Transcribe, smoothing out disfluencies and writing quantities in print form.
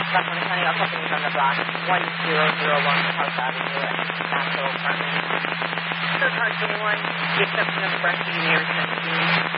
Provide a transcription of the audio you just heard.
Rockland County, all companies on the block, 1001 House Avenue at Nashville Apartment. So car 21, the exception of the varsity neighbors 17.